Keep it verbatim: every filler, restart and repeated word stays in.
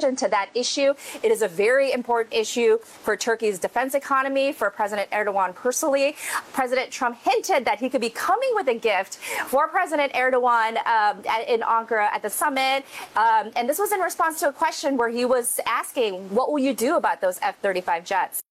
attention to that issue. It is a very important issue for Turkey's defense economy, for President Erdogan personally. President Trump hinted that he could be coming with a gift for President Erdogan um, in Ankara at the summit. Um, and this was in response to a question where he was asking, what will you do about those F thirty-five jets?